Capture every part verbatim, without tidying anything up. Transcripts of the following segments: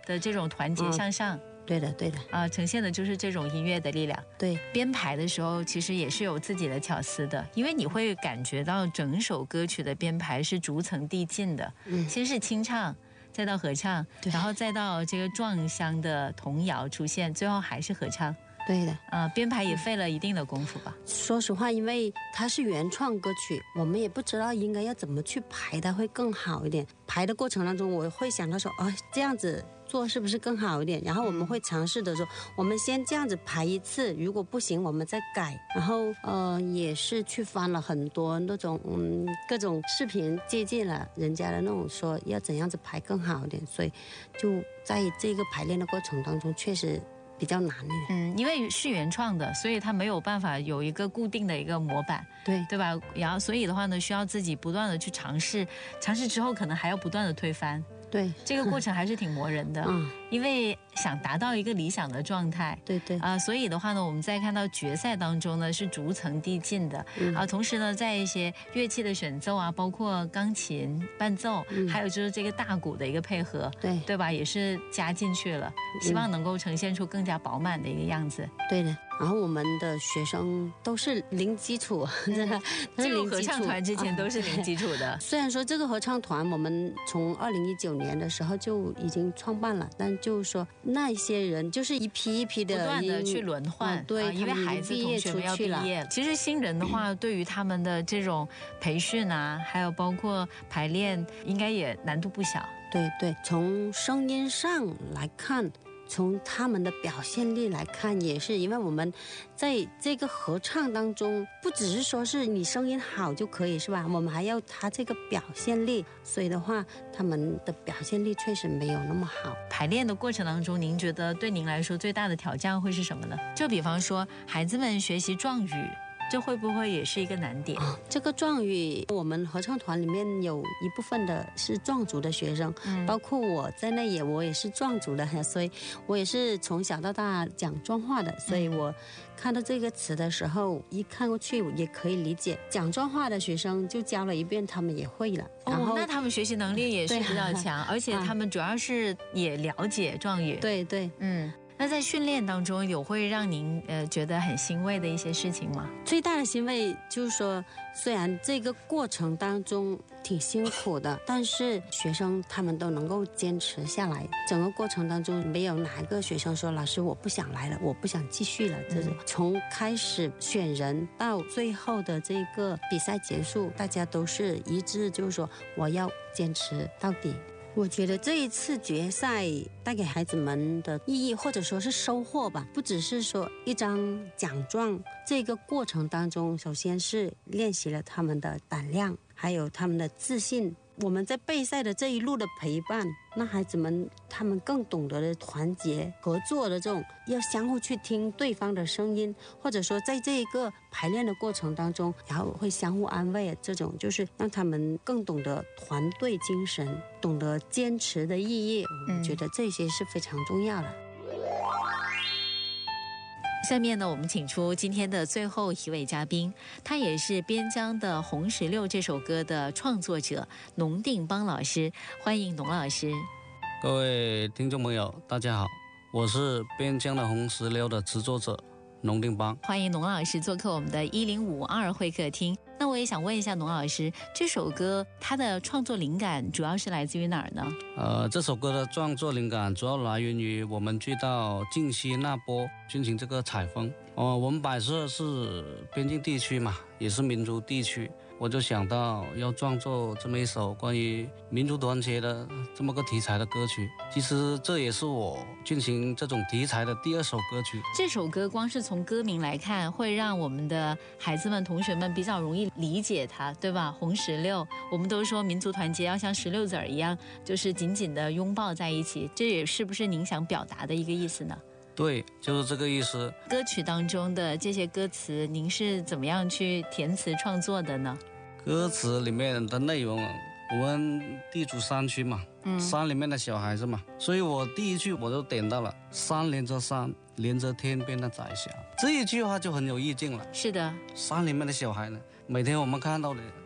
的这种团结向上。嗯对的对的啊、呃，呈现的就是这种音乐的力量。 对， 编排的时候其实也是有自己的巧思的，因为你会感觉到整首歌曲的编排是逐层递进的，嗯，先是清唱，再到合唱，然后再到这个撞箱的童谣出现，最后还是合唱。 对的， 啊、呃，编排也费了一定的功夫吧。 说实话，因为它是原创歌曲，我们也不知道应该要怎么去排它会更好一点。排的过程当中，我会想到说，哦，这样子做是不是更好一点？然后我们会尝试的说，我们先这样子排一次，如果不行，我们再改。然后呃，也是去翻了很多那种嗯各种视频，借鉴了人家的那种说要怎样子排更好一点，所以就在这个排练的过程当中，确实比较难一点。 嗯，因为是原创的，所以它没有办法有一个固定的一个模板， 对对吧？然后所以的话呢，需要自己不断的去尝试，尝试之后可能还要不断的推翻。 对， 这个过程还是挺磨人的，嗯，因为想达到一个理想的状态， 对对啊、呃，所以的话呢，我们在看到决赛当中呢是逐层递进的，嗯、啊，同时呢，在一些乐器的选奏啊，包括钢琴伴奏，嗯、还有就是这个大鼓的一个配合， 对对吧，也是加进去了，希望能够呈现出更加饱满的一个样子。 对的。然后我们的学生都是零基础，真的， 进入合唱团之前都是零基础的。 虽然说这个合唱团我们从二零一九年的时候就已经创办了，但就是说那些人就是一批一批的不断的去轮换， 嗯、对、 啊，因为孩子同学们要毕业。其实新人的话，对于他们的这种培训啊，还有包括排练，应该也难度不小。 对对，从声音上来看。从他们的表现力来看，也是因为我们在这个合唱当中，不只是说是你声音好就可以，是吧？我们还要他这个表现力，所以的话，他们的表现力确实没有那么好。 排练的过程当中，您觉得对您来说最大的挑战会是什么呢？就比方说，孩子们学习壮语。这会不会也是一个难点？ 哦、这个壮语，我们合唱团里面有一部分的是壮族的学生，嗯、包括我在内也，我也是壮族的，所以我也是从小到大讲壮话的，所以我看到这个词的时候，一看过去也可以理解。讲壮话的学生就教了一遍，他们也会了。 哦，然后那他们学习能力也是比较强，而且他们主要是也了解壮语。 对对， 嗯。那在训练当中有会让您呃觉得很欣慰的一些事情吗？ 最大的欣慰就是说，虽然这个过程当中挺辛苦的，但是学生他们都能够坚持下来。整个过程当中没有哪个学生说老师我不想来了，我不想继续了。这是从开始选人到最后的这个比赛结束，大家都是一致，就是说我要坚持到底。我觉得这一次决赛带给孩子们的意义或者说是收获吧，不只是说一张奖状，这个过程当中首先是练习了他们的胆量，还有他们的自信。我们在备赛的这一路的陪伴，那孩子们他们更懂得了团结合作的这种，要相互去听对方的声音，或者说在这一个排练的过程当中，然后会相互安慰，这种就是让他们更懂得团队精神，懂得坚持的意义。我觉得这些是非常重要的。 下面呢，我们请出今天的最后一位嘉宾，他也是边疆的《红石榴》这首歌的创作者农定邦老师，欢迎农老师。 各位听众朋友，大家好，我是边疆的《红石榴》的制作者农定邦， 欢迎农老师做客我们的一零五二会客厅。那我也想问一下农老师，这首歌它的创作灵感主要是来自于哪儿呢？ 呃，这首歌的创作灵感主要来源于我们去到靖西那波进行这个采风。呃，我们摆设是边境地区嘛，也是民族地区，我就想到要创作这么一首关于民族团结的这么个题材的歌曲。其实这也是我进行这种题材的第二首歌曲。 这首歌光是从歌名来看，会让我们的孩子们同学们比较容易理解它，对吧？红石榴，我们都说民族团结要像石榴籽儿一样，就是紧紧的拥抱在一起，这也是不是您想表达的一个意思呢？ 对，就是这个意思。 歌曲当中的这些歌词，您是怎么样去填词创作的呢？ 歌词里面的内容，我们地处山区嘛，嗯，山里面的小孩子嘛，所以我第一句我就点到了山连着山，连着天边的彩霞，这一句话就很有意境了。 是的， 山里面的小孩呢，每天我们看到的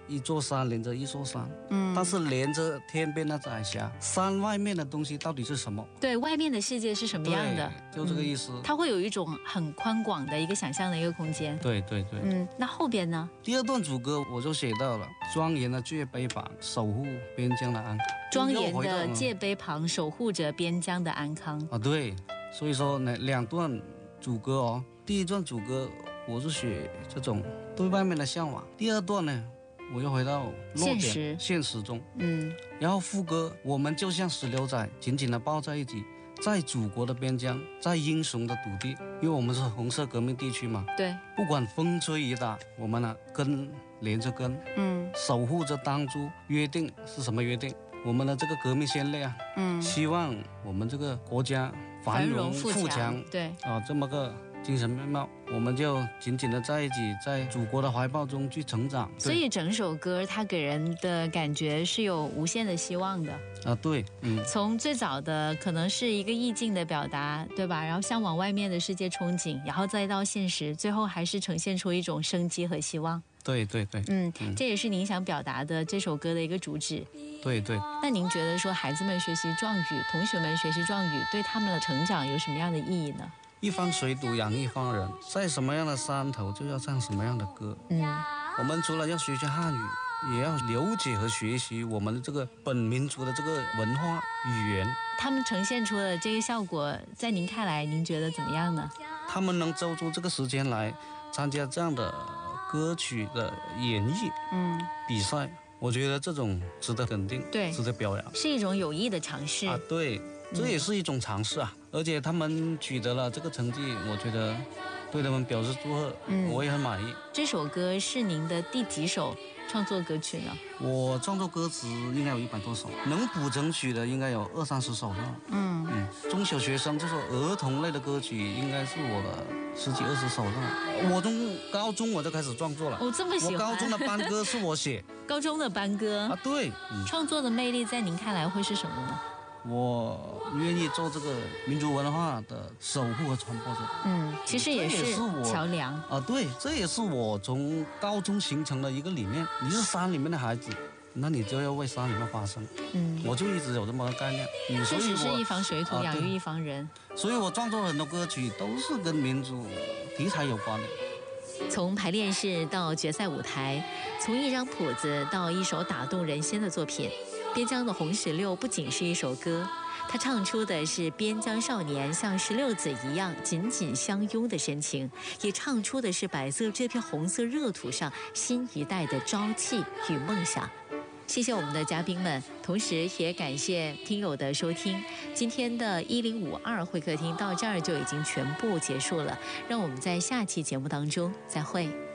一座山连着一座山， 嗯， 但是连着天边的彩霞，山外面的东西到底是什么？ 对，外面的世界是什么样的？ 就这个意思、 嗯。它会有一种很宽广的一个想象的一个空间。 对对对。 嗯，那后边呢？ 第二段主歌我就写到了庄严的界碑旁，守护边疆的安康。 庄严的界碑旁，守护着边疆的安康。 啊，对，所以说呢，两段主歌哦，第一段主歌我是写这种对外面的向往，第二段呢，我又回到落点现实中， 嗯， 然后副歌我们就像石榴仔紧紧地抱在一起，在祖国的边疆，在英雄的土地，因为我们是红色革命地区嘛， 对， 不管风吹雨打，我们呢根连着根， 嗯， 守护着当初约定是什么约定？我们的这个革命先烈啊，嗯，希望我们这个国家繁荣富强， 对， 啊，这么个精神面貌，我们就紧紧的在一起，在祖国的怀抱中去成长。 所以整首歌它给人的感觉是有无限的希望的啊，对，嗯， 从最早的可能是一个意境的表达，对吧？然后向往外面的世界憧憬，然后再到现实，最后还是呈现出一种生机和希望。 对对对， 嗯，嗯这也是您想表达的这首歌的一个主旨。 对对。 那您觉得说孩子们学习壮语，同学们学习壮语，对他们的成长有什么样的意义呢？ 一方水土养一方人，在什么样的山头就要唱什么样的歌。 嗯， 我们除了要学习汉语，也要了解和学习我们的这个本民族的这个文化语言。 他们呈现出的这个效果，在您看来，您觉得怎么样呢？ 他们能抽出这个时间来参加这样的歌曲的演绎，嗯，比赛，我觉得这种值得肯定， 对， 值得表扬， 是一种有益的尝试啊，对。这也是一种尝试啊，而且他们取得了这个成绩，我觉得对他们表示祝贺，嗯，我也很满意。 这首歌是您的第几首创作歌曲呢？我创作歌词应该有一百多首，能谱成曲的应该有二三十首了。嗯嗯，中小学生就说儿童类的歌曲应该是我的十几二十首了。我从高中我就开始创作了。 我、哦、这么喜欢。 我高中的班歌是我写。 高中的班歌啊，对。 嗯、创作的魅力在您看来会是什么呢？ 我愿意做这个民族文化的守护和传播者。 嗯，其实也是桥梁啊，对，这也是我从高中形成的一个理念。你是山里面的孩子，那你就要为山里面发声。嗯，我就一直有这么个概念。嗯， 确实是一方水土、啊、养育一方人。 所以我创作很多歌曲都是跟民族题材有关的。 从排练室到决赛舞台，从一张谱子到一首打动人心的作品。边疆的红石榴不仅是一首歌，它唱出的是边疆少年像石榴子一样紧紧相拥的深情，也唱出的是百色这片红色热土上新一代的朝气与梦想。谢谢我们的嘉宾们，同时也感谢听友的收听。今天的一零五二会客厅到这儿就已经全部结束了，让我们在下期节目当中再会。